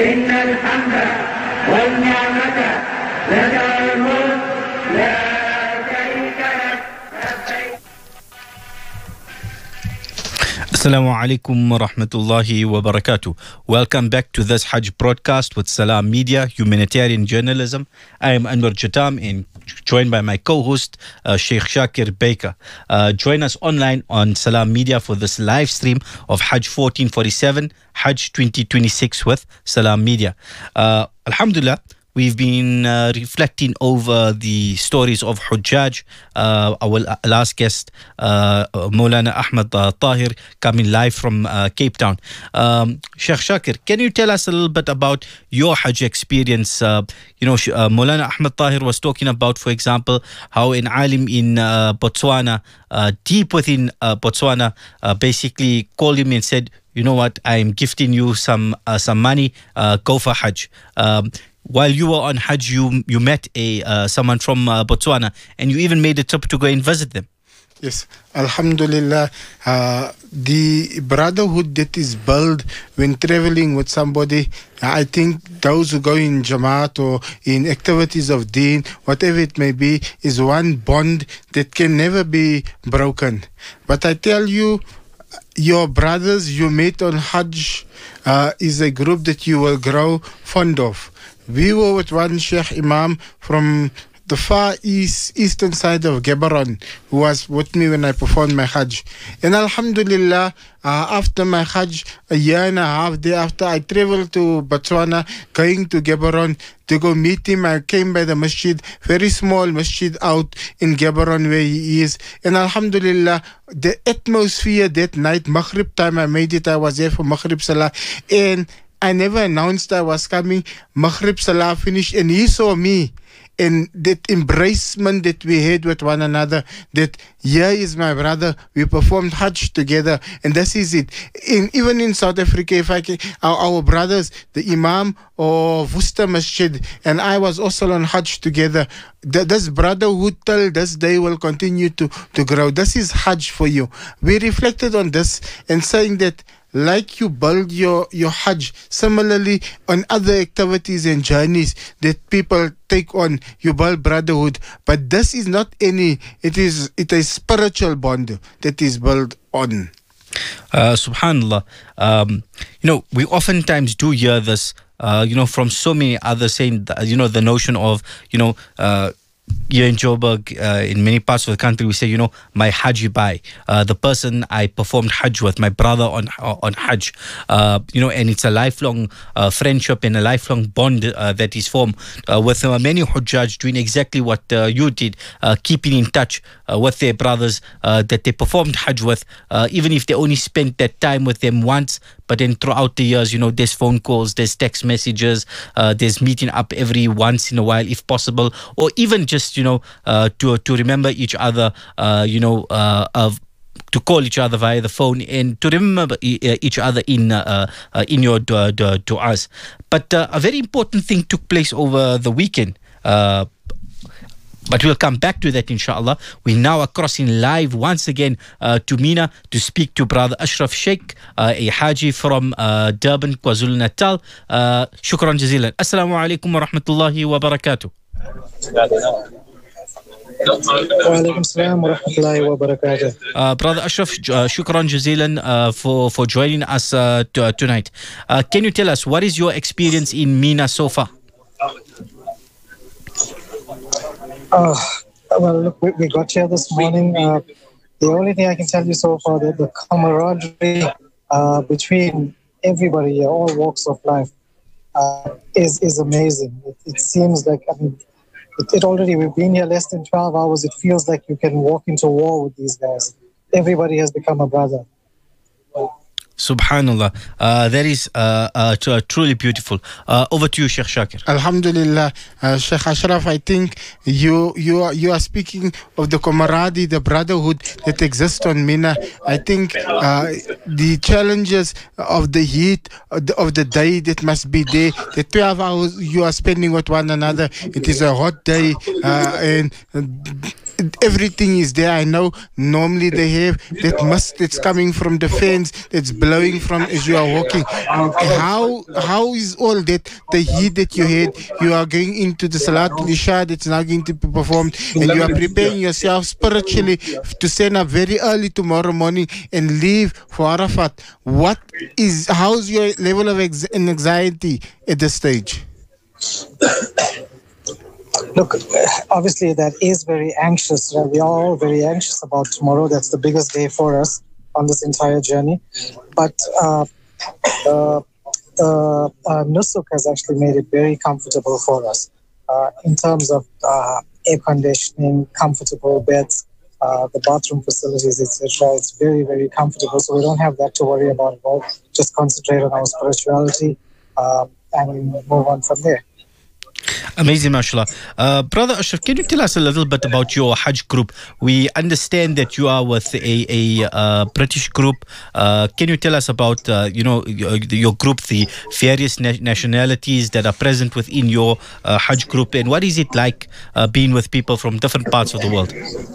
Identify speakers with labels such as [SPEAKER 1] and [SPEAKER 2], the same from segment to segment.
[SPEAKER 1] إن الحمد والنعمة لك الملك لا شريك لك.
[SPEAKER 2] Assalamu alaikum wa rahmatullahi wa barakatuh. Welcome back to this Hajj broadcast with Salam Media, Humanitarian Journalism. I am Anwar Jatam and joined by my co-host, Sheikh Shakir Baker. Join us online on Salam Media for this live stream of Hajj 1447, Hajj 2026 with Salam Media. Alhamdulillah, we've been reflecting over the stories of Hujjaj. Our last guest, Maulana Ahmad Tahir, coming live from Cape Town. Sheikh Shakir, can you tell us a little bit about your Hajj experience? Maulana Ahmad Tahir was talking about, for example, how an alim in Botswana, deep within Botswana, basically called him and said, you know what, I'm gifting you some money, go for Hajj. While you were on Hajj, you met someone from Botswana, and you even made a trip to go and visit them.
[SPEAKER 3] Yes, Alhamdulillah. The brotherhood that is built when traveling with somebody, I think those who go in Jamaat or in activities of Deen, whatever it may be, is one bond that can never be broken. But I tell you, your brothers you met on Hajj is a group that you will grow fond of. We were with one Sheikh Imam from the far eastern side of Gaborone, who was with me when I performed my Hajj. And Alhamdulillah, after my Hajj, a year and a half thereafter, I traveled to Botswana, going to Gaborone to go meet him. I came by the masjid, very small masjid out in Gaborone where he is. And Alhamdulillah, the atmosphere that night, Maghrib time, I made it. I was there for Maghrib Salah. And I never announced I was coming. Maghrib Salah finished and he saw me. And that embracement that we had with one another, that here is my brother, we performed Hajj together, and this is it. Even in South Africa, if I can, our brothers, the Imam of Worcester Masjid, and I was also on Hajj together. This brotherhood till this day will continue to grow. This is Hajj for you. We reflected on this and saying that like you build your Hajj, similarly on other activities and journeys that people take on, you build brotherhood. But this is not it is a spiritual bond that is built on.
[SPEAKER 2] Subhanallah. We oftentimes do hear this, from so many others saying, the notion of, here in Joburg, in many parts of the country, we say, my Hajji Bhai, the person I performed Hajj with, my brother on Hajj, and it's a lifelong friendship and a lifelong bond that is formed with many Hujjaj doing exactly what you did, keeping in touch with their brothers that they performed Hajj with, even if they only spent that time with them once. But then throughout the years, there's phone calls, there's text messages, there's meeting up every once in a while if possible, or even just, to remember each other, to call each other via the phone and to remember each other in your du'as. But a very important thing took place over the weekend. But we'll come back to that, inshallah. We now are crossing live once again to Mina to speak to Brother Ashraf Sheikh, a Haji from Durban, KwaZulu-Natal. Shukran jazilan. Assalamu alaikum wa rahmatullahi wa barakatuh.
[SPEAKER 4] Wa alaikum salam wa rahmatullahi wa barakatuh.
[SPEAKER 2] Brother Ashraf, shukran jazilan for joining us tonight. Can you tell us, what is your experience in Mina so far?
[SPEAKER 4] Well, look, we got here this morning. The only thing I can tell you so far, that the camaraderie between everybody here, all walks of life, is amazing. It seems like, it already, we've been here less than 12 hours. It feels like you can walk into war with these guys. Everybody has become a brother.
[SPEAKER 2] Subhanallah. That is truly beautiful. Over to you, Sheikh Shakir.
[SPEAKER 3] Alhamdulillah. Sheikh Ashraf, I think you are speaking of the camaraderie, the brotherhood that exists on Mina. I think the challenges of the heat of the day that must be there, the 12 hours you are spending with one another. It is a hot day, and everything is there. I know normally they have that mist that's coming from the fans, that's blowing from as you are walking. How is all that, the heat that you had, you are going into the Salatul Isha that's now going to be performed, and you are preparing yourself spiritually to stand up very early tomorrow morning and leave for Arafat. How's your level of anxiety at this stage?
[SPEAKER 4] Look, obviously that is very anxious. Right? We are all very anxious about tomorrow. That's the biggest day for us on this entire journey. But Nusuk has actually made it very comfortable for us in terms of air conditioning, comfortable beds, the bathroom facilities, etc. It's very, very comfortable. So we don't have that to worry about at all. Just concentrate on our spirituality and move on from there.
[SPEAKER 2] Amazing, mashallah. Brother Ashraf, can you tell us a little bit about your Hajj group? We understand that you are with a British group. Can you tell us about your group, the various nationalities that are present within your Hajj group, and what is it like being with people from different parts of the world?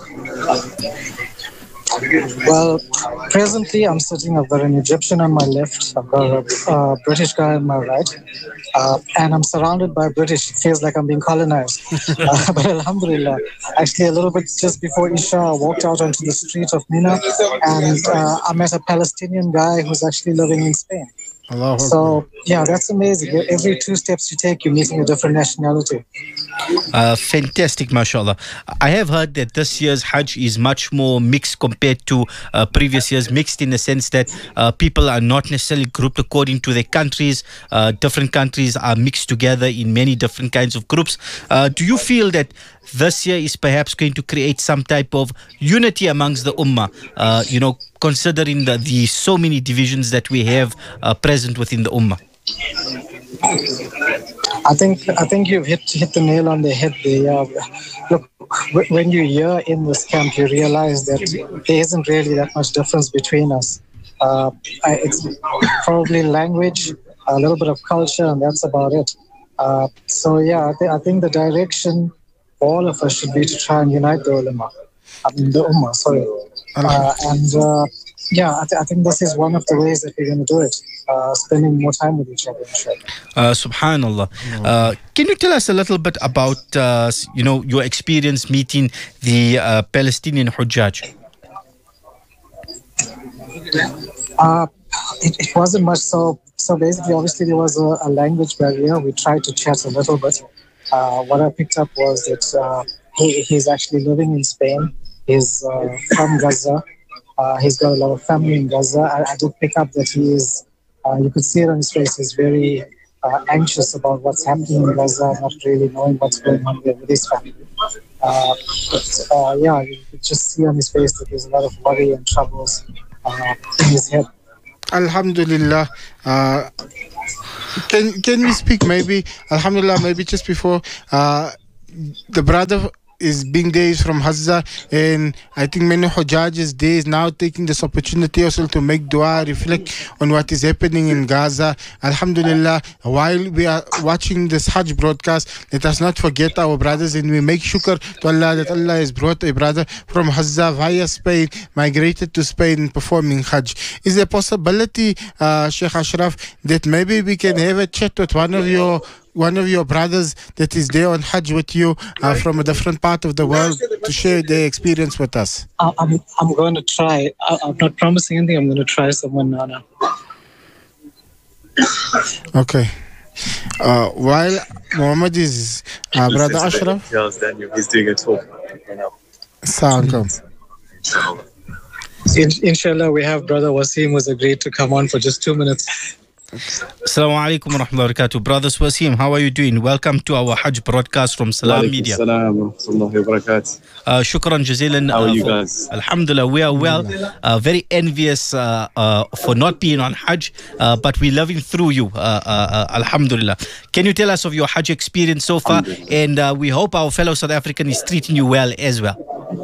[SPEAKER 4] Well, presently I'm sitting, I've got an Egyptian on my left, I've got a British guy on my right, and I'm surrounded by British. It feels like I'm being colonized. But alhamdulillah, actually a little bit just before Isha, I walked out onto the street of Mina, and I met a Palestinian guy who's actually living in Spain. So, yeah, that's amazing. Every 2 steps you take, you're meeting a different nationality.
[SPEAKER 2] Fantastic, mashallah. I have heard that this year's Hajj is much more mixed compared to previous years. Mixed in the sense that people are not necessarily grouped according to their countries. Different countries are mixed together in many different kinds of groups. Do you feel that this year is perhaps going to create some type of unity amongst the ummah, considering the so many divisions that we have present within the ummah?
[SPEAKER 4] I think you've hit the nail on the head there. Look, when you're here in this camp, you realize that there isn't really that much difference between us. It's probably language, a little bit of culture, and that's about it. So yeah, I think the direction for all of us should be to try and unite the ummah, sorry. I think this is one of the ways that we're going to do it. Spending more time with each other.
[SPEAKER 2] Subhanallah. Can you tell us a little bit about your experience meeting the Palestinian Hujjaj?
[SPEAKER 4] It wasn't much. So basically, obviously, there was a language barrier. We tried to chat a little bit. What I picked up was that he's actually living in Spain. He's from Gaza. He's got a lot of family in Gaza. I did pick up that he is, you could see it on his face, he's very anxious about what's happening in Gaza, not really knowing what's going on there with his family. You could just see on his face that there's a lot of worry and troubles in his head.
[SPEAKER 3] Alhamdulillah. Can we speak maybe, Alhamdulillah, maybe just before the brother is being there is from Hazza, and I think many Hujjaj's there is now taking this opportunity also to make dua, reflect on what is happening in Gaza. Alhamdulillah, while we are watching this Hajj broadcast, let us not forget our brothers, and we make shukr to Allah that Allah has brought a brother from Hazza via Spain, migrated to Spain performing Hajj. Is there a possibility, Sheikh Ashraf, that maybe we can have a chat with one of your brothers that is there on Hajj with you from a different part of the world to share their experience with us?
[SPEAKER 4] I'm going to try. I'm not promising anything. I'm going to try someone now.
[SPEAKER 3] Okay. While Muhammad is brother Ashraf.
[SPEAKER 5] Yes, Daniel, he's doing a talk right now.
[SPEAKER 3] Sound come.
[SPEAKER 4] Inshallah, we have brother Wasim who's agreed to come on for just 2 minutes.
[SPEAKER 2] Assalamu alaikum wa rahmatullahi wa barakatuh. Brothers Wasim, how are you doing? Welcome to our Hajj broadcast from Salam Media.
[SPEAKER 5] Assalamu alaikum wa rahmatullahi wa barakatuh.
[SPEAKER 2] Shukran jazilan.
[SPEAKER 5] How are you guys?
[SPEAKER 2] Alhamdulillah, we are well. Very envious for not being on Hajj, but we're loving through you. Alhamdulillah. Can you tell us of your Hajj experience so far? And we hope our fellow South African is treating you well as well.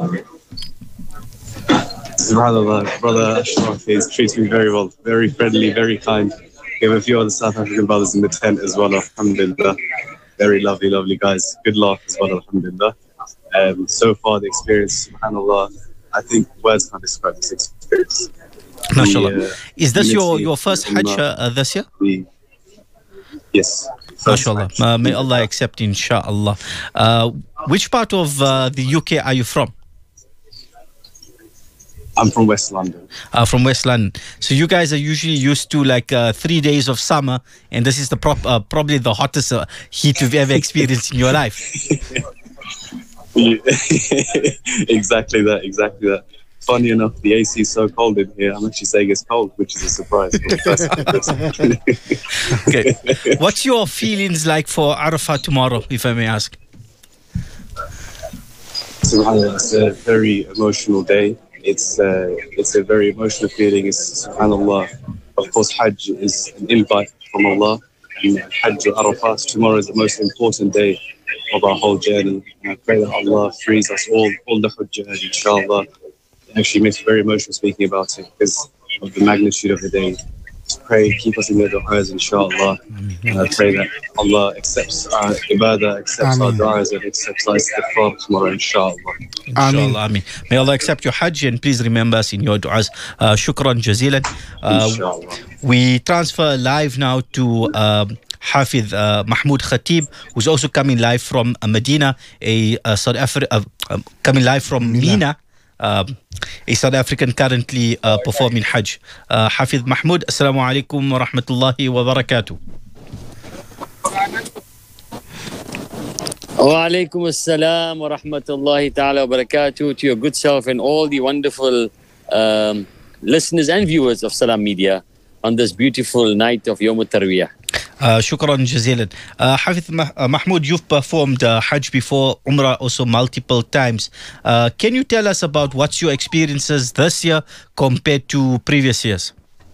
[SPEAKER 5] SubhanAllah, brother Ashraf is treating me very well, very friendly, very kind. We have a few other South African brothers in the tent as well, alhamdulillah. Very lovely, lovely guys. Good laugh as well, alhamdulillah. So far, the experience, subhanAllah, I think words can't describe this experience.
[SPEAKER 2] MashaAllah. Is this
[SPEAKER 5] unity
[SPEAKER 2] your first
[SPEAKER 5] of
[SPEAKER 2] Hajj
[SPEAKER 5] Ummah,
[SPEAKER 2] this year?
[SPEAKER 5] Yes. First
[SPEAKER 2] MashaAllah.
[SPEAKER 5] Hajj.
[SPEAKER 2] May Allah accept, inshaAllah. Which part of the UK are you from?
[SPEAKER 5] I'm from West London.
[SPEAKER 2] From West London. So you guys are usually used to like 3 days of summer, and this is the probably the hottest heat you've ever experienced in your life.
[SPEAKER 5] Exactly that. Funny enough, the AC is so cold in here. I'm actually saying it's cold, which is a surprise.
[SPEAKER 2] Okay. What's your feelings like for Arafah tomorrow, if I may ask?
[SPEAKER 5] SubhanAllah, it's a very emotional day. It's a very emotional feeling. It's SubhanAllah. Of course, Hajj is an invite from Allah. And Hajj al-Arafah, tomorrow is the most important day of our whole journey. And I pray that Allah frees us all the Hajj, inshallah. It actually makes me very emotional speaking about it because of the magnitude of the day. Just pray, keep us in your du'as, inshallah. And I pray that Allah accepts our ibadah, accepts our du'as, and accepts our istighfar tomorrow, inshallah.
[SPEAKER 2] Inshallah, Ameen. May Allah accept your Hajj, and please remember us in your du'as. Shukran jazilan. We transfer live now to Hafiz Mahmoud Khatib, who's also coming live from Medina, South Africa, coming live from Mina. A South African currently performing Hajj. Hafiz Mahmoud, Assalamu alaikum wa rahmatullahi wa barakatuh.
[SPEAKER 6] Wa alaikum assalam wa rahmatullahi ta'ala wa barakatuh to your good self and all the wonderful listeners and viewers of Salam Media on this beautiful night of Yawm al-Tarwiyah.
[SPEAKER 2] Shukran jazilan. Hafiz Mahmoud, you've performed Hajj before, Umrah also multiple times. Can you tell us about what's your experiences this year compared to previous years?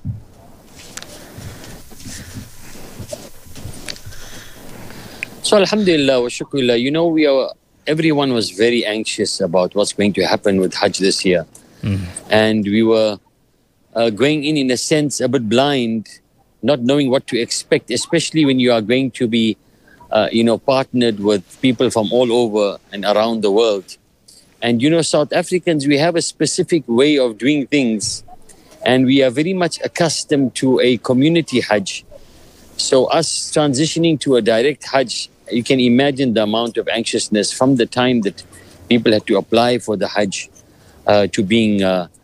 [SPEAKER 6] So alhamdulillah wa shukrullah, you know, everyone was very anxious about what's going to happen with Hajj this year. And we were going in a sense, a bit blind, not knowing what to expect, especially when you are going to be, partnered with people from all over and around the world. And, South Africans, we have a specific way of doing things, and we are very much accustomed to a community Hajj. So us transitioning to a direct Hajj, you can imagine the amount of anxiousness from the time that people had to apply for the Hajj to being,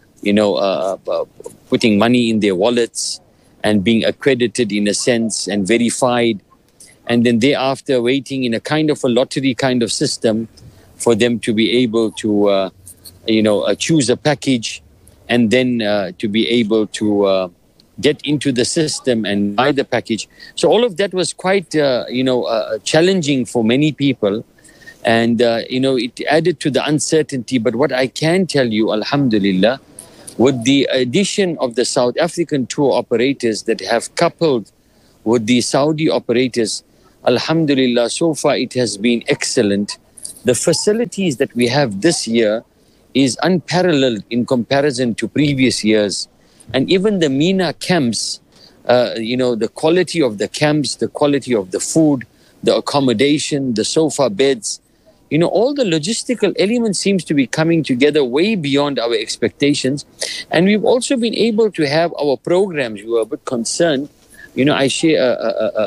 [SPEAKER 6] putting money in their wallets, and being accredited in a sense and verified, and then thereafter waiting in a kind of a lottery kind of system for them to be able to, choose a package, and then to be able to get into the system and buy the package. So all of that was quite, challenging for many people, and it added to the uncertainty. But what I can tell you, alhamdulillah, with the addition of the South African tour operators that have coupled with the Saudi operators, alhamdulillah, so far it has been excellent. The facilities that we have this year is unparalleled in comparison to previous years. And even the Mina camps, the quality of the camps, the quality of the food, the accommodation, the sofa beds, all the logistical elements seems to be coming together way beyond our expectations. And we've also been able to have our programs. We were a bit concerned. I share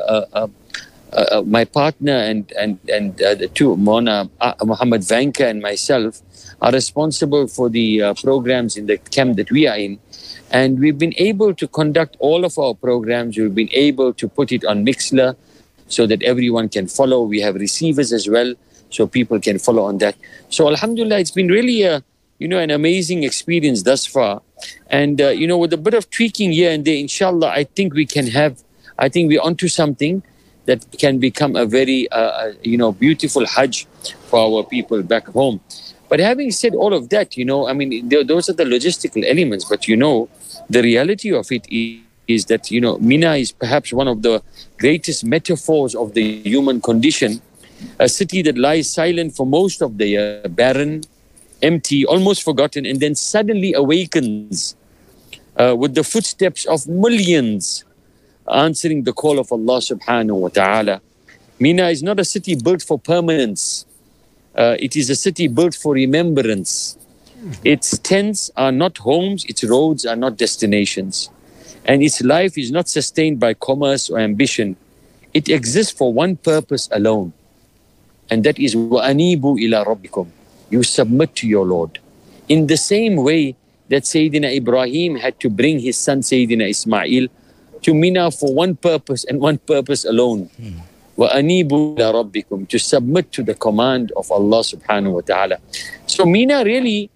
[SPEAKER 6] my partner and the two, Mona, Muhammad Vanka and myself, are responsible for the programs in the camp that we are in. And we've been able to conduct all of our programs. We've been able to put it on Mixler so that everyone can follow. We have receivers as well, so people can follow on that. So alhamdulillah, it's been really an amazing experience thus far. And, with a bit of tweaking here and there, inshallah, I think we're onto something that can become a very, beautiful Hajj for our people back home. But having said all of that, those are the logistical elements. But, the reality of it is that, Mina is perhaps one of the greatest metaphors of the human condition. A city that lies silent for most of the year, barren, empty, almost forgotten, and then suddenly awakens with the footsteps of millions answering the call of Allah subhanahu wa ta'ala. Mina is not a city built for permanence. It is a city built for remembrance. Its tents are not homes, its roads are not destinations. And its life is not sustained by commerce or ambition. It exists for one purpose alone. And that is وَأَنِيبُوا إِلَىٰ رَبِّكُمْ. You submit to your Lord. In the same way that Sayyidina Ibrahim had to bring his son Sayyidina Ismail to Mina for one purpose and one purpose alone. وَأَنِيبُوا إِلَىٰ رَبِّكُمْ. To submit to the command of Allah subhanahu wa ta'ala. So Mina really,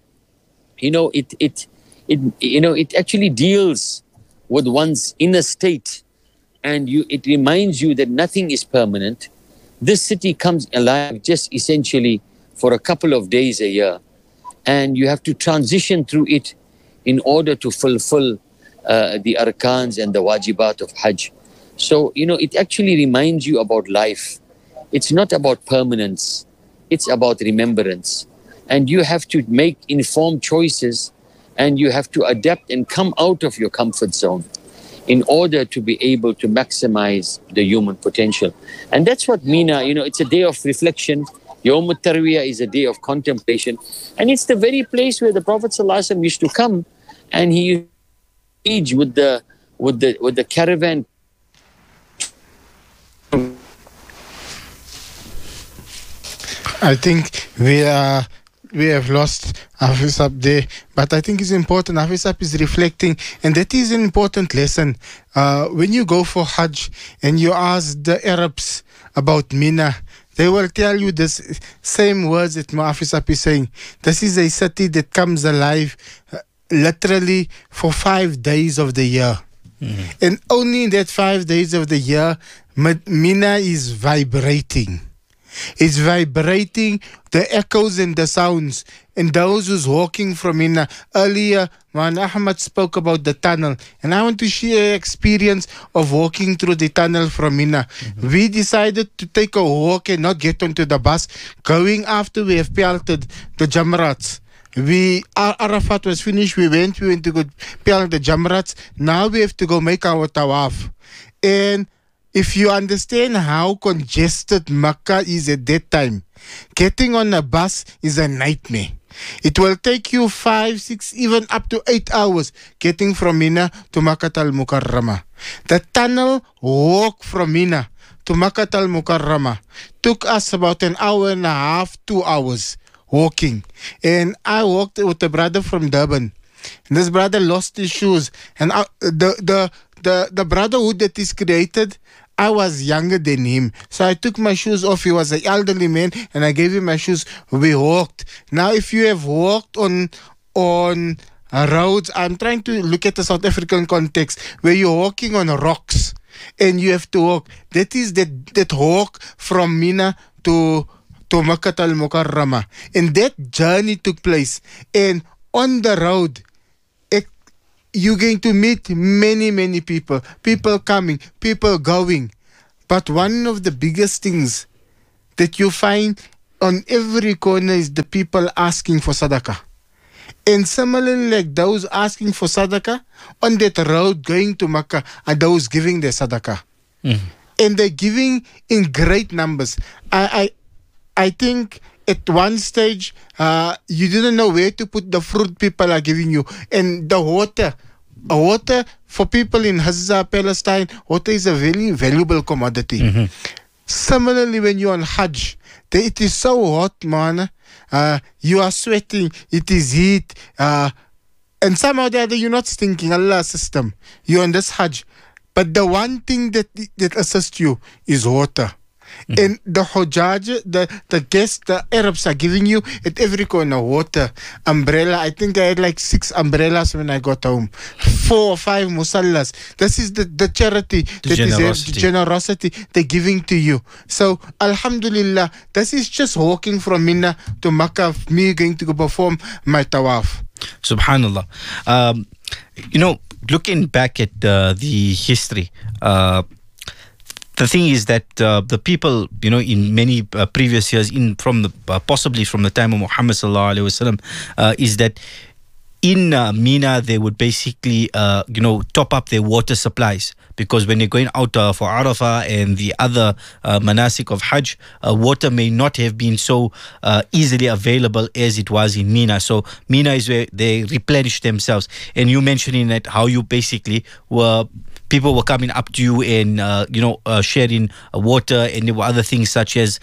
[SPEAKER 6] it actually deals with one's inner state, and it reminds you that nothing is permanent. This city comes alive just essentially for a couple of days a year, and you have to transition through it in order to fulfill the arkans and the wajibat of Hajj. So, it actually reminds you about life. It's not about permanence. It's about remembrance. And you have to make informed choices, and you have to adapt and come out of your comfort zone in order to be able to maximize the human potential. And that's what Mina, it's a day of reflection. Yawm al-Tarwiyah is a day of contemplation. And it's the very place where the Prophet ﷺ used to come, and he used to engage with the caravan.
[SPEAKER 3] I think we have lost Hafizab there, but I think it's important. Hafizab is reflecting, and that is an important lesson. When you go for Hajj and you ask the Arabs about Mina, they will tell you the same words that Hafizab is saying. This is a city that comes alive literally for 5 days of the year. And only in that 5 days of the year, Mina is vibrating. It's vibrating, the echoes and the sounds. And those who's walking from Mina. Earlier, Man Ahmad spoke about the tunnel. And I want to share experience of walking through the tunnel from Mina. We decided to take a walk and not get onto the bus. Going after we have pelted the Jamrats. Arafat was finished, we went to go pelt the Jamrats. Now we have to go make our tawaf. And if you understand how congested Makkah is at that time, getting on a bus is a nightmare. It will take you 5, 6, even up to 8 hours getting from Mina to Makkah al-Mukarramah. The tunnel walk from Mina to Makkah al-Mukarramah took us about an hour and a half, 2 hours walking. And I walked with a brother from Durban. And this brother lost his shoes. And the brotherhood that is created, I was younger than him. So I took my shoes off. He was an elderly man, and I gave him my shoes. We walked. Now, if you have walked on roads, I'm trying to look at the South African context, where you're walking on rocks, and you have to walk. That is that walk from Mina to Makkah al-Mukarramah. And that journey took place. And on the road, you're going to meet many, many people. People coming, people going. But one of the biggest things that you find on every corner is the people asking for sadaqah. And similarly, like those asking for sadaqah, on that road going to Makkah are those giving their sadaqah. And they're giving in great numbers. I think at one stage, you didn't know where to put the fruit people are giving you. And the water for people in Gaza, Palestine, water is a very valuable commodity. Similarly, when you're on Hajj, it is so hot, man. You are sweating, it is heat. And somehow the other, you're not stinking. Allah's system. You're on this Hajj. But the one thing that assists you is water. And the Hujjaj, the guests, the Arabs are giving you at every corner water, umbrella. I think I had like 6 umbrellas when I got home. 4 or 5 musallas. This is the charity, the generosity they're giving to you. So, Alhamdulillah, this is just walking from Mina to Makkah, me going to go perform my tawaf.
[SPEAKER 2] Subhanallah. Looking back at the history, the thing is that the people, in many previous years, possibly from the time of Muhammad sallallahu alaihi wasallam, is that in Mina they would basically, top up their water supplies because when you're going out for Arafah and the other manasik of Hajj, water may not have been so easily available as it was in Mina. So Mina is where they replenish themselves. And you mentioning that how you basically were, people were coming up to you and sharing water, and there were other things such as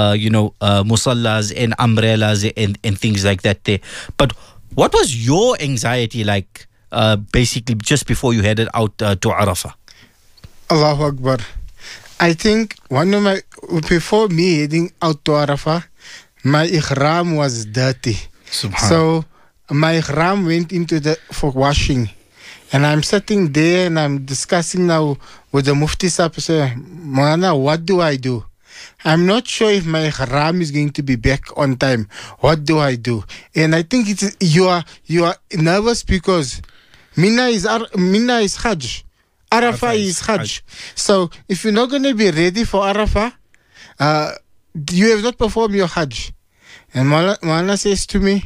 [SPEAKER 2] musallas and umbrellas and things like that there. But what was your anxiety like basically just before you headed out to Arafah?
[SPEAKER 3] Allahu Akbar. I think before me heading out to Arafah, my ihram was dirty. So my ihram went for washing. And I'm sitting there and I'm discussing now with the Mufti Sahib. Say, Maulana, what do I do? I'm not sure if my ihram is going to be back on time. What do I do? And I think you are nervous because Mina is Hajj. Arafah is Hajj. So if you're not going to be ready for Arafah, you have not performed your Hajj. And Maulana says to me,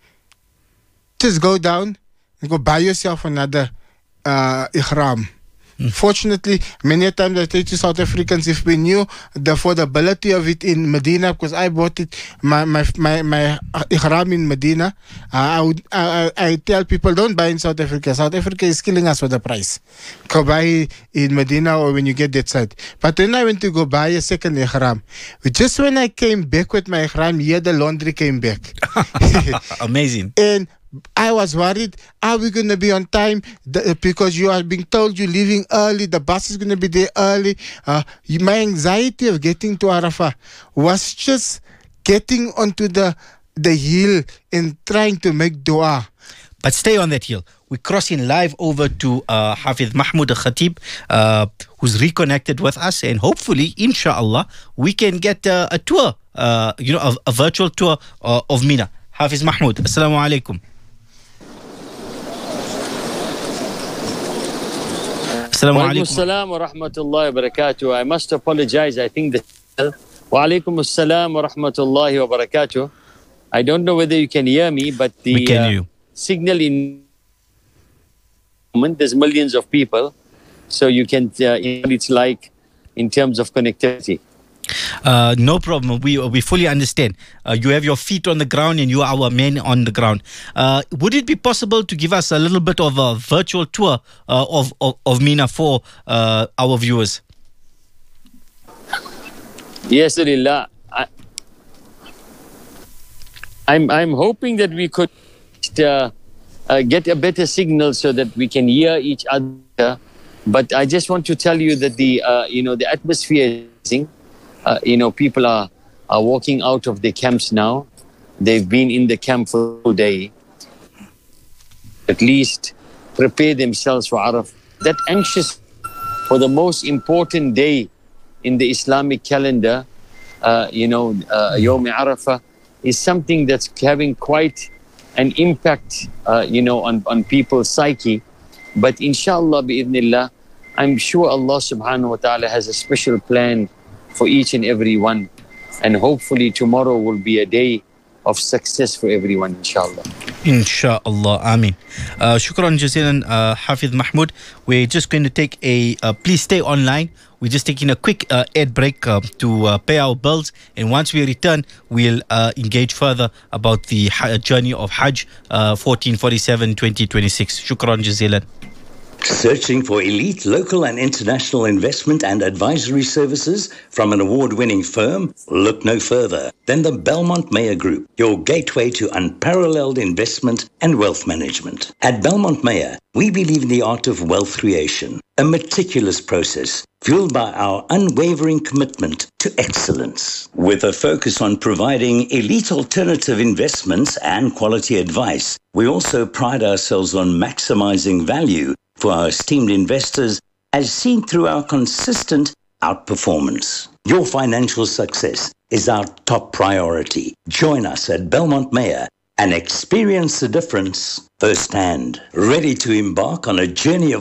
[SPEAKER 3] just go down and go buy yourself another ihram. Fortunately, many times I say to South Africans, if we knew the affordability of it in Medina, because I bought it, my ihram in Medina, I tell people, don't buy in South Africa. South Africa is killing us with the price. Go buy in Medina or when you get that side. But then I went to go buy a second ihram. Just when I came back with my ihram, here the laundry came back.
[SPEAKER 2] Amazing.
[SPEAKER 3] And I was worried, are we going to be on time? Because you are being told you're leaving early, the bus is going to be there early. My anxiety of getting to Arafah was just getting onto the hill and trying to make dua.
[SPEAKER 2] But stay on that hill. We're crossing live over to Hafiz Mahmoud Al-Khatib, who's reconnected with us, and hopefully, inshallah, we can get a tour, a virtual tour of Mina. Hafiz Mahmoud, assalamu alaikum.
[SPEAKER 6] Wa alaikum assalam wa rahmatullahi wa barakatuh. I must apologize. I think wa alaikum assalam wa rahmatullahi wa barakatuh. I don't know whether you can hear me, but the signal in there's millions of people, so you can it's like in terms of connectivity.
[SPEAKER 2] No problem. We fully understand. You have your feet on the ground and you are our men on the ground. Would it be possible to give us a little bit of a virtual tour of Mina for our viewers?
[SPEAKER 6] Yes, Alillah. I'm hoping that we could get a better signal so that we can hear each other. But I just want to tell you that the atmosphere is people are walking out of the camps now. They've been in the camp for a day. At least prepare themselves for Arafah. That anxious for the most important day in the Islamic calendar, Yawm Arafah, is something that's having quite an impact, on people's psyche. But inshallah, bi'idhnillah, I'm sure Allah subhanahu wa ta'ala has a special plan for each and every one, and hopefully tomorrow will be a day of success for everyone, inshallah.
[SPEAKER 2] Inshallah, Ameen. Shukran jazilan, Hafiz Mahmoud. We're just going to take please stay online. We're just taking a quick ad break to pay our bills, and once we return, we'll engage further about the journey of Hajj 1447-2026. Shukran jazilan.
[SPEAKER 7] Searching for elite local and international investment and advisory services from an award-winning firm? Look no further than the Belmont Mayer Group, your gateway to unparalleled investment and wealth management. At Belmont Mayer, we believe in the art of wealth creation, a meticulous process fueled by our unwavering commitment to excellence. With a focus on providing elite alternative investments and quality advice, we also pride ourselves on maximizing value for our esteemed investors, as seen through our consistent outperformance. Your financial success is our top priority. Join us at Belmont Mayer and experience the difference firsthand. Ready to embark on a journey of